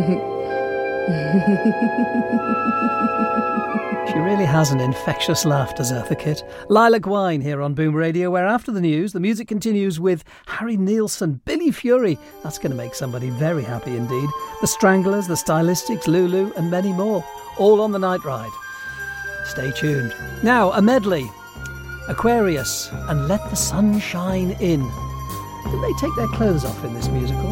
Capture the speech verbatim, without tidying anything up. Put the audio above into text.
She really has an infectious laugh, does Eartha Kitt. Lilac Wine here on Boom Radio, where after the news, the music continues with Harry Nilsson, Billy Fury. That's going to make somebody very happy indeed. The Stranglers, the Stylistics, Lulu, and many more. All on the night ride. Stay tuned. Now, a medley. Aquarius and Let the Sun Shine In. Did they take their clothes off in this musical?